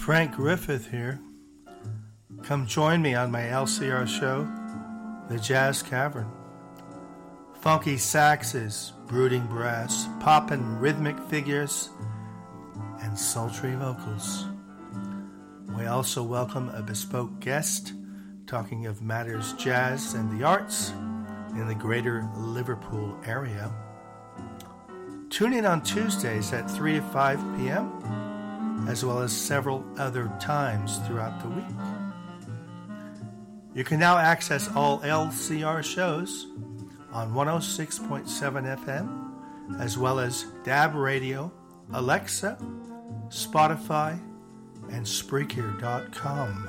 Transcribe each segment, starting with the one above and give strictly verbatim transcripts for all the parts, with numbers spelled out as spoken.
Frank Griffith here. Come join me on my L C R show, The Jazz Cavern. Funky saxes, brooding brass, poppin' rhythmic figures, and sultry vocals. We also welcome a bespoke guest talking of matters jazz and the arts in the greater Liverpool area. Tune in on Tuesdays at three to five p.m., as well as several other times throughout the week. You can now access all L C R shows on one oh six point seven F M, as well as D A B Radio, Alexa, Spotify, and Spreaker dot com.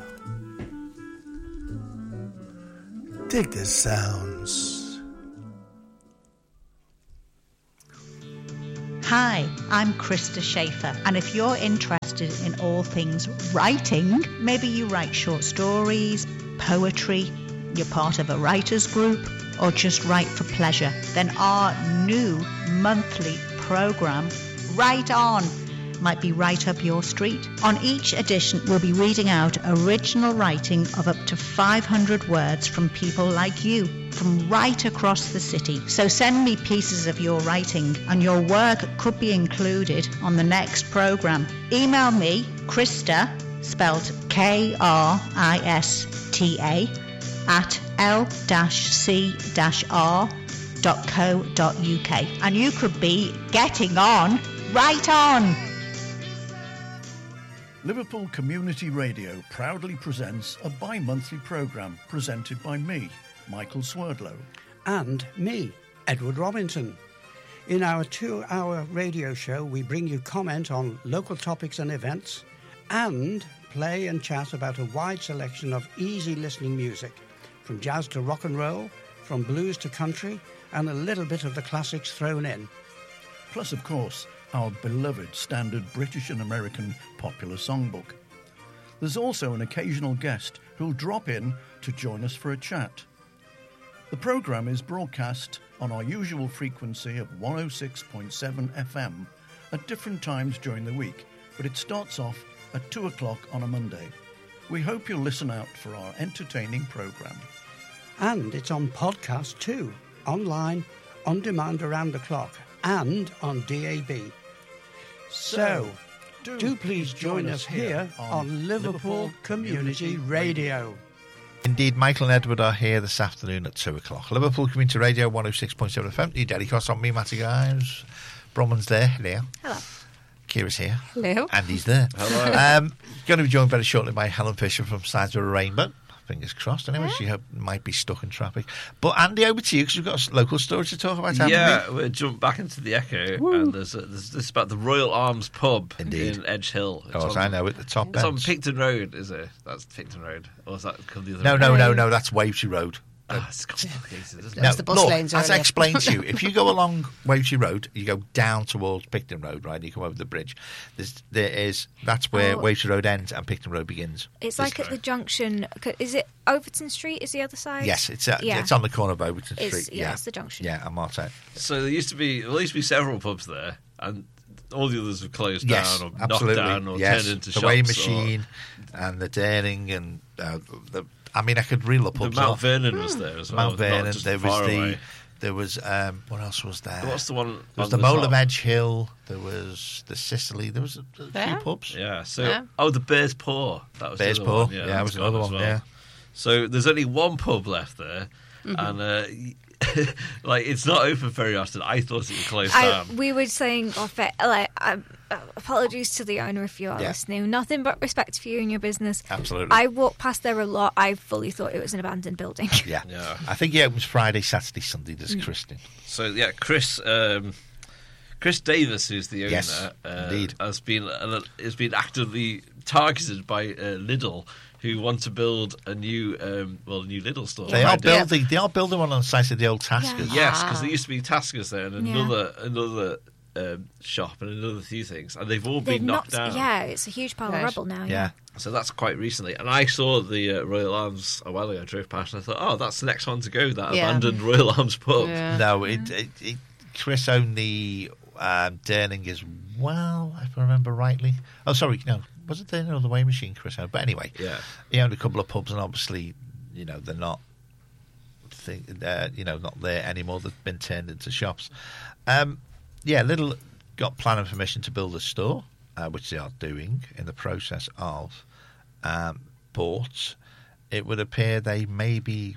Dig the sounds. Hi, I'm Krista Schaefer, and if you're interested in all things writing, maybe you write short stories, poetry, you're part of a writers group, or just write for pleasure, then our new monthly program, Write On, might be right up your street. On each edition, we'll be reading out original writing of up to five hundred words from people like you, from right across the city. So send me pieces of your writing, and your work could be included on the next program. Email me, Krista, spelled K R I S T A, at l c r dot co dot u k, and you could be getting on right on. Liverpool Community Radio proudly presents a bi-monthly programme presented by me, Michael Swerdlow. And me, Edward Robinson. In our two-hour radio show, we bring you comment on local topics and events, and play and chat about a wide selection of easy-listening music, from jazz to rock and roll, from blues to country, and a little bit of the classics thrown in. Plus, of course, our beloved standard British and American popular songbook. There's also an occasional guest who'll drop in to join us for a chat. The programme is broadcast on our usual frequency of one oh six point seven F M at different times during the week, but it starts off at two o'clock on a Monday. We hope you'll listen out for our entertaining programme. And it's on podcast too, online, on demand around the clock, and on D A B. So, do, do please join us here on Liverpool Community Radio. Indeed, Michael and Edward are here this afternoon at two o'clock. Liverpool Community Radio, one oh six point seven F M. You Derry Cross on me, Matty Guys. Bronwyn's there. Hello. Hello. Kira's here. Hello. Andy's there. Hello. Um, going to be joined very shortly by Helen Fisher from Sides of a Rainbow. Fingers crossed. Anyway, Yeah. she hope, might be stuck in traffic. But Andy, over to you, because we've got a local story to talk about, haven't Yeah, we? we'll jump back into the Echo, and there's, a, there's this about the Royal Arms pub Indeed. in Edge Hill. Of course, I know, at the top It's on end. Picton Road, is it? That's Picton Road. Or is that called the other No, road? no, no, no, that's Wavertree Road. Ah, it's complicated, isn't it? Now, the bus look, lanes as I earlier. explained to you, if you go along Wavertree Road, you go down towards Picton Road, right, and you come over the bridge, there's, there is, that's where Oh. Wavertree Road ends and Picton Road begins. It's like at the junction. Is it Overton Street? Is the other side? Yes, it's uh, Yeah. it's on the corner of Overton It's- Street. yeah, Yeah, it's the junction. Yeah, and Martell. So there used to be, well, there used to be several pubs there, and all the others were closed Yes, down or absolutely. knocked down or yes. turned into the shops. Way or- Machine and the Daring and uh, the. I mean, I could reel the The pubs Mount off. Vernon was there as well. Mount not Vernon. just There was far the. away. There was um, what else was there? What's the one? There was on the Mole top? of Edge Hill. There was the Sicily. There was a, a few Yeah. pubs. Yeah. So, Yeah. oh, the Bear's Paw. That was Bear's the other Paw. one. Yeah, that that's was another gone as one. well. Yeah. So there's only one pub left there, Mm-hmm. and uh, like it's not open very often. I thought it would close I, down. we were saying off it, like, um, uh, apologies to the owner if you are Yeah. listening. Nothing but respect for you and your business. Absolutely. I walked past there a lot. I fully thought it was an abandoned building. Yeah. Yeah. I think he opens Friday, Saturday, Sunday. Mm. There's Christian. So yeah, Chris. Um, Chris Davis, who's the owner, Yes, uh, indeed. has been uh, has been actively targeted by uh, Lidl, who want to build a new um, well, a new Lidl store. They are Right? building. They are building one on the site of the old Taskers. Yeah. Yes, because there used to be Taskers there and Yeah. another another um, shop and another few things, and they've all They've been knocked, down. Yeah, it's a huge pile Right. of rubble now. Yeah. So that's quite recently. And I saw the uh, Royal Arms a while ago. I drove past and I thought, oh, that's the next one to go, that Yeah. abandoned Royal Arms pub. Yeah. No, it, it, it, Chris owned the um, Durning is well, if I remember rightly. Oh, sorry, no, was it the other way machine, Chris? But anyway, Yeah. he owned a couple of pubs, and obviously, you know, they're not, think, uh, you know, not there anymore. They've been turned into shops. Um, yeah, Lidl got planning permission to build a store, uh, which they are doing in the process of. Um, but it would appear they maybe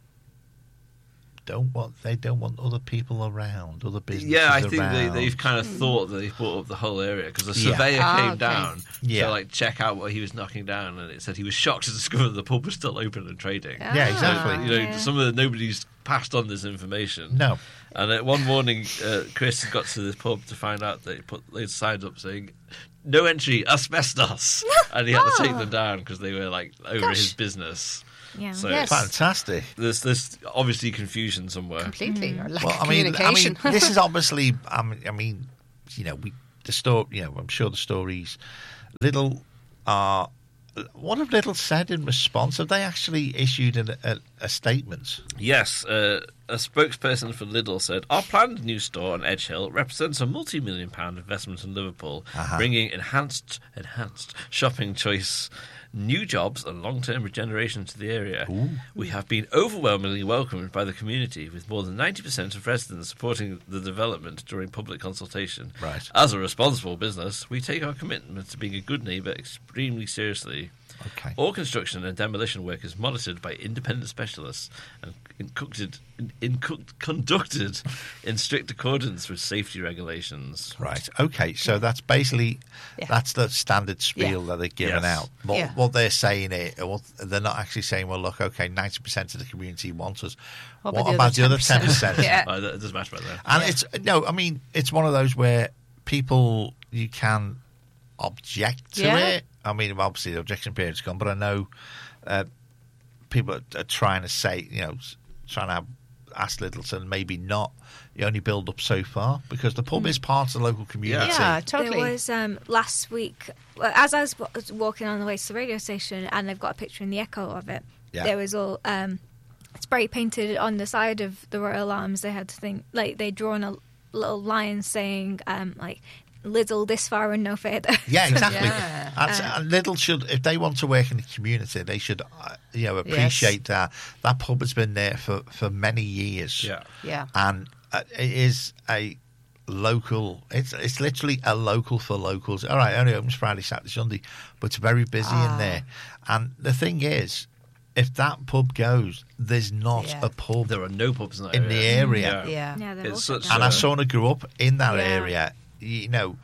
don't want they don't want other people around, other businesses Yeah, I think they, around. they've kind of thought that they've brought up the whole area because the Yeah. surveyor Ah, came okay. down Yeah. to like check out what he was knocking down, and it said he was shocked to discover the pub was still open and trading. Yeah, exactly. You know, Yeah. some of the nobody's passed on this information. No. And uh, one morning, uh, Chris got to the pub to find out they put they signs up saying "No entry, asbestos," and he had to take them down because they were like over Gosh. his business. Yeah. So Yes. Fantastic. there's there's obviously confusion somewhere. Completely. Or lack Well, of I mean, I communication. mean, this is obviously. I mean, I mean, you know, we the story. You know, I'm sure the stories. Lidl are. What have Lidl said in response? Have they actually issued a, a, a statement? Yes, uh, a spokesperson for Lidl said, our planned new store on Edge Hill represents a multi-million pound investment in Liverpool, Uh-huh. bringing enhanced enhanced shopping choice, new jobs and long-term regeneration to the area. We have been overwhelmingly welcomed by the community, with more than ninety percent of residents supporting the development during public consultation. Right. As a responsible business, we take our commitment to being a good neighbour extremely seriously. Okay. All construction and demolition work is monitored by independent specialists and conducted in, in, conducted in strict accordance with safety regulations. Right. Okay. So that's basically Yeah. that's the standard spiel Yeah. that they're giving Yes. out. What, Yeah. what they're saying it, what, they're not actually saying, well, look, okay, ninety percent of the community wants us. What What, about the about other the other ten ten percent? percent? Yeah. Uh, that doesn't matter about that. And Yeah. it's no, I mean, it's one of those where people you can object to Yeah. it. I mean, obviously the objection period's gone, but I know uh, people are, are trying to say, you know, s- trying to have, ask Littleton maybe not. You only build up so far because the pub is part of the local community. yeah, totally. There was um, last week, well, as I was wa- was walking on the way to the radio station, and they've got a picture in the Echo of it. Yeah. There was all um, spray painted on the side of the Royal Arms. They had to think like they'd drawn a little line saying um, like "Lidl this far and no further." Yeah, exactly. Yeah. And, so- and Lidl should, if they want to work in the community, they should, uh, you know, appreciate that that pub has been there for, for many years. Yeah. Yeah. and uh, it is a local. It's it's literally a local for locals. All right, only opens Friday, Saturday, Sunday, but it's very busy Ah. in there. And the thing is, if that pub goes, there's not Yeah. a pub There are no pubs in, that in the area. Yeah. Yeah, they're It's all such shut And down. as someone who grew up in that Yeah. area, you know,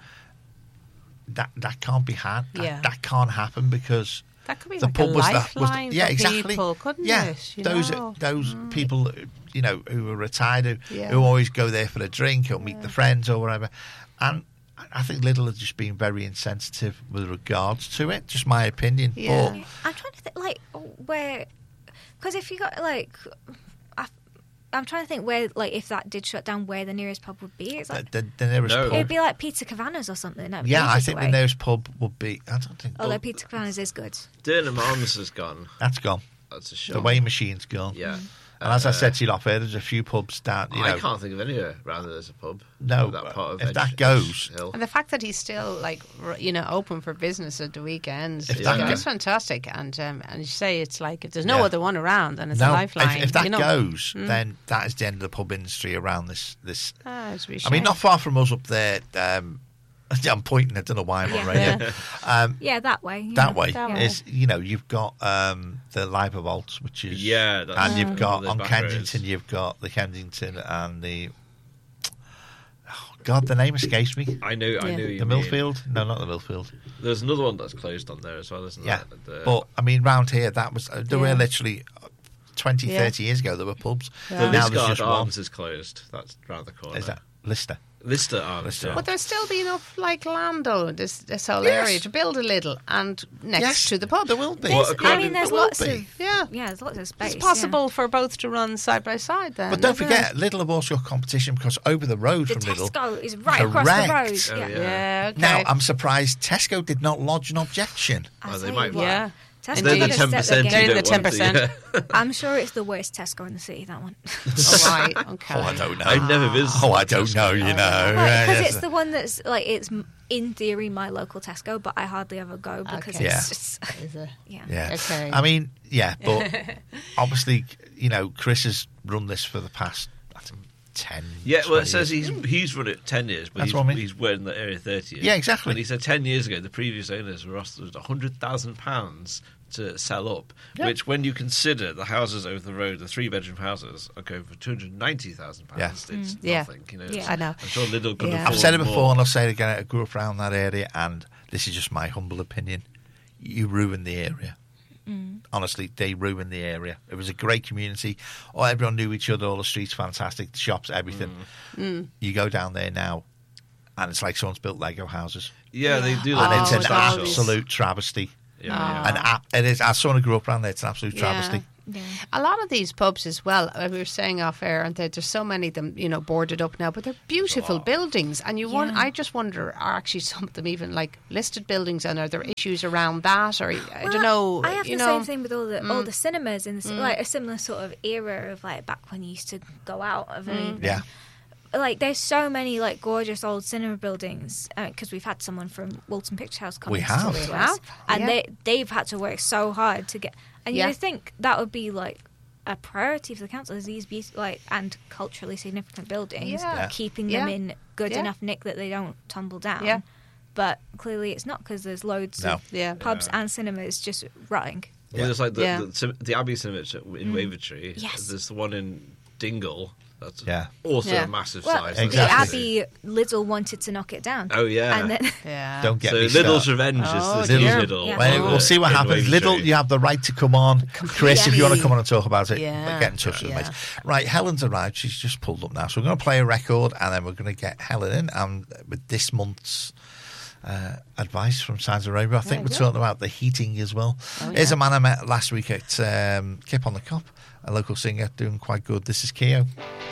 that that can't be had. That, Yeah. that can't happen because That could be the like pub a was the, was the lifeline yeah for exactly people, couldn't yeah it? You those know? those people you know who are retired who, Yeah. who always go there for a drink or meet the friends or whatever, and I think Lidl has just been very insensitive with regards to it. Just my opinion. Yeah. But I'm trying to think, like, where, because if you got like, I, I'm trying to think where, like, if that did shut down, where the nearest pub would be. It's like the, the, the nearest No. pub. it'd be like Peter Cavanagh's or something. That'd be Yeah, I ages think away. the nearest pub would be. I don't think. Although well, Peter Cavanagh's is good. Durnham Arms has gone. that's gone. That's a shame. The weighing machine's gone. Yeah. And as I Uh, said to you off air, there's a few pubs down. You know, I can't think of anywhere around there there's a pub. No, that part of if Edge- that goes- Edge Hill. And the fact that he's still like r- you know open for business at the weekends, If you that know, go- it's fantastic. And um, and you say it's like if there's no Yeah. other one around, then it's a no, lifeline. if, if that you know? goes, Mm. then that is the end of the pub industry around this. This, Ah, it's a I mean, shame. not far from us up there. Um, I'm pointing. I don't know why I'm on Yeah. radio. Um, Yeah, that way. yeah. that way That is, you know, you've got um, the Liber Vault, which is Yeah, that's and you've one got of the on back Kensington, roads. you've got the Kensington and the. Oh God, the name escapes me. I know, I Yeah. know you The mean. Millfield? No, not the Millfield. There's another one that's closed on there as well, isn't Yeah, there? The, but I mean, round here, that was uh, there were Yeah. literally twenty, Yeah. thirty years ago. There were pubs. the Yeah. Now there's Liscard just one. Arms is closed. That's round the corner. Is that Lister? Lister Arms? Lister yeah. Would there still be enough like land though in this this whole Yes. area to build a little and next Yes, to the pub? there will be. Well, There's- I according- mean, there's there will lots be. of Yeah. yeah, there's lots of space. It's possible for both to run side by side then. But don't isn't forget, it? Lidl have also got competition because over the road The from Lidl. Tesco is right across the Correct. road. Oh, yeah. yeah. Yeah. Okay. Now, I'm surprised Tesco did not lodge an objection. I Oh, they tell might you what, Yeah. Tesco They're the gotta ten step percent. their They're game in the ten percent. Yeah. I'm sure it's the worst Tesco in the city, that one. Oh, right. Okay. Oh, I don't know. I've never visited. Oh, I don't know, you know. Because Yeah, it's the one that's, like, it's m- in theory my local Tesco, but I hardly ever go because Okay. it's Yeah. just... Is it? Yeah. Yeah. Okay. I mean, yeah, but obviously, you know, Chris has run this for the past, I think, ten Yeah, well, it twenty says years. he's he's run it ten years, but That's he's, what I mean. he's worked in that area thirty years. Yeah, exactly. And he said ten years ago, the previous owners were offered one hundred thousand pounds to sell up, Yeah. which, when you consider the houses over the road, the three-bedroom houses, are going for two hundred ninety thousand pounds. Yeah. It's Yeah. nothing, you know. Yeah. I know. I'm sure Lidl could Yeah. afford I've said it more. before and I'll say it again. I grew up around that area, and this is just my humble opinion. You ruined the area. Honestly, they ruined the area. It was a great community. Oh, everyone knew each other. All the streets fantastic. The shops, everything. You go down there now, and it's like someone's built Lego houses, Yeah, they do. Oh, and like it's the an houses. absolute travesty. Yeah, yeah. And a- it is. As someone who grew up around there, it's an absolute Yeah. travesty. Yeah. A lot of these pubs as well, uh, we were saying off air, and there's so many of them, you know, boarded up now, but they're beautiful buildings. And you want, Yeah. I just wonder, are actually some of them even like listed buildings, and are there issues around that? Or I don't know. I have you the know, same thing with all the all the cinemas in the, ci- like a similar sort of era of like back when you used to go out of anything. Yeah. Like there's so many like gorgeous old cinema buildings because we've had someone from Wilton Picture House come We and have. talk We to us, have, and yeah. they they've had to work so hard to get. And Yeah. you think that would be like a priority for the council is these be- like and culturally significant buildings, Yeah. Yeah. keeping Yeah. them in good Yeah. enough nick that they don't tumble down. Yeah. But clearly it's not because there's loads No. of Yeah. pubs and cinemas just rotting. Well, there's like the, Yeah. the, cin- the Abbey Cinema in Wavertree. Yes. There's the one in Dingle. That's Yeah. also Yeah. a massive Well, size. Exactly. the Abbey Lidl wanted to knock it down. Oh, yeah. And then Yeah. Don't get so me Lidl's started. Revenge Oh, is the dear. Lidl. Yeah. Well, uh, we'll see what in happens. Wavertree. Little, you have the right to come on. Chris, if you want to come on and talk about it, Yeah. get in touch with Yeah. us. Right, Helen's arrived. She's just pulled up now. So we're going to play a record, and then we're going to get Helen in and with this month's uh, advice from Signs of Rainbow. I think we're talking about the heating as well. Oh, Here's yeah. a man I met last week at um, Kip on the Cop, a local singer doing quite good. This is Keo.